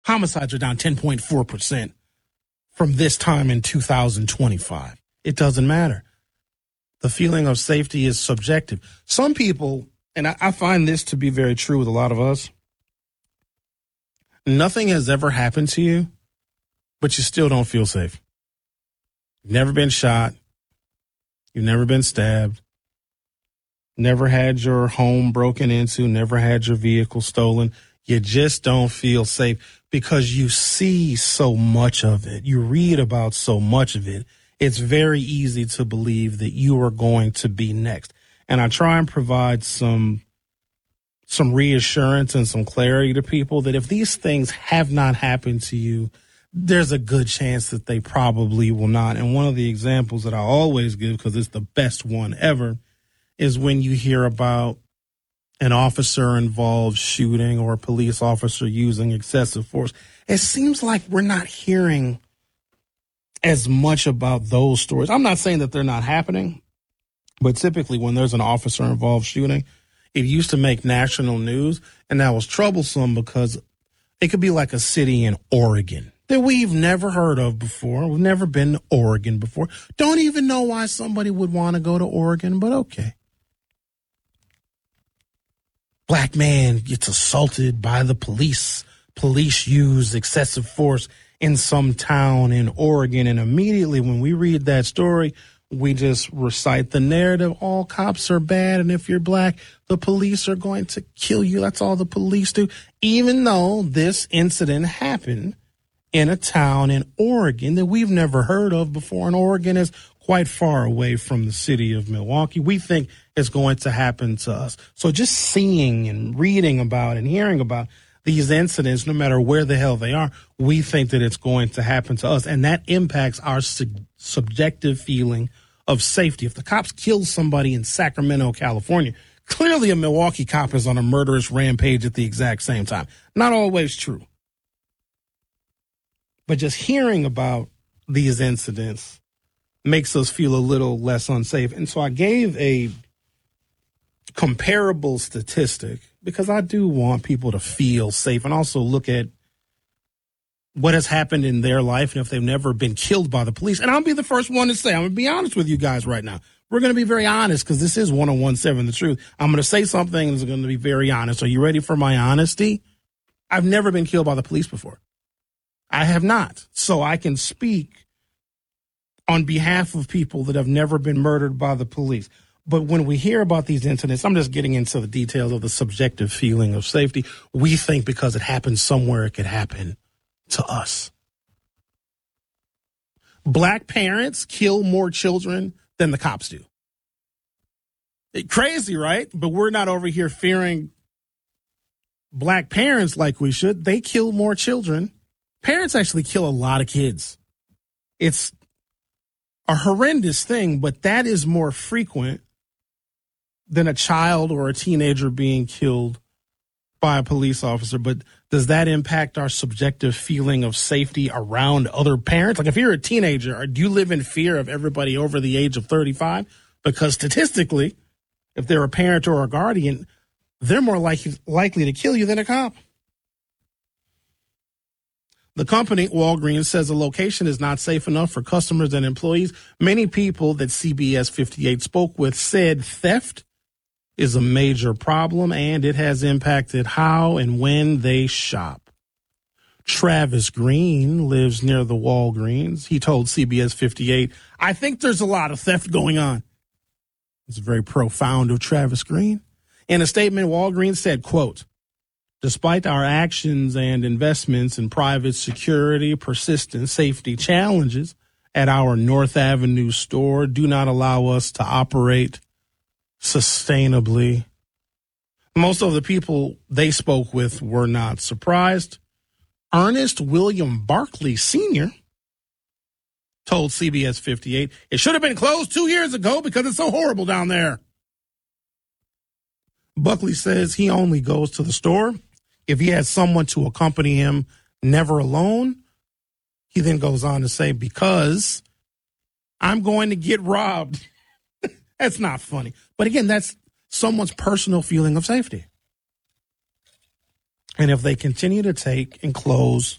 Homicides are down 10.4% from this time in 2025. It doesn't matter. The feeling of safety is subjective. Some people, and I find this to be very true with a lot of us, nothing has ever happened to you, but you still don't feel safe. You've never been shot. You've never been stabbed. Never had your home broken into, never had your vehicle stolen. You just don't feel safe because you see so much of it. You read about so much of it. It's very easy to believe that you are going to be next. And I try and provide some reassurance and some clarity to people that if these things have not happened to you, there's a good chance that they probably will not. And one of the examples that I always give, because it's the best one ever, is when you hear about an officer-involved shooting or a police officer using excessive force. It seems like we're not hearing as much about those stories. I'm not saying that they're not happening, but typically when there's an officer-involved shooting, it used to make national news, and that was troublesome because it could be like a city in Oregon that we've never heard of before. We've never been to Oregon before. Don't even know why somebody would want to go to Oregon, but okay. Black man gets assaulted by the police. Police use excessive force in some town in Oregon. And immediately when we read that story, we just recite the narrative. All cops are bad. And if you're black, the police are going to kill you. That's all the police do. Even though this incident happened in a town in Oregon that we've never heard of before. And Oregon is quite far away from the city of Milwaukee. We think it's going to happen to us. So just seeing and reading about and hearing about these incidents, no matter where the hell they are, we think that it's going to happen to us. And that impacts our subjective feeling of safety. If the cops kill somebody in Sacramento, California, clearly a Milwaukee cop is on a murderous rampage at the exact same time. Not always true. But just hearing about these incidents makes us feel a little less unsafe. And so I gave a comparable statistic because I do want people to feel safe and also look at what has happened in their life and if they've never been killed by the police. And I'll be the first one to say, I'm going to be honest with you guys right now. We're going to be very honest because this is 1017 The Truth. I'm going to say something that's going to be very honest. Are you ready for my honesty? I've never been killed by the police before. I have not. So I can speak on behalf of people that have never been murdered by the police. But when we hear about these incidents, I'm just getting into the details of the subjective feeling of safety. We think because it happened somewhere, it could happen to us. Black parents kill more children than the cops do. Crazy, right? But we're not over here fearing black parents like we should. They kill more children. Parents actually kill a lot of kids. It's a horrendous thing, but that is more frequent than a child or a teenager being killed by a police officer. But does that impact our subjective feeling of safety around other parents? Like if you're a teenager, do you live in fear of everybody over the age of 35? Because statistically, if they're a parent or a guardian, they're more likely to kill you than a cop. The company, Walgreens, says the location is not safe enough for customers and employees. Many people that CBS 58 spoke with said theft is a major problem, and it has impacted how and when they shop. Travis Green lives near the Walgreens. He told CBS 58, I think there's a lot of theft going on. It's very profound of Travis Green. In a statement, Walgreens said, quote, despite our actions and investments in private security, persistent safety challenges at our North Avenue store do not allow us to operate sustainably. Most of the people they spoke with were not surprised. Ernest William Barkley Sr. told CBS 58, it should have been closed 2 years ago because it's so horrible down there. Buckley says he only goes to the store if he has someone to accompany him, never alone. He then goes on to say, because I'm going to get robbed. That's not funny. But again, that's someone's personal feeling of safety. And if they continue to take and close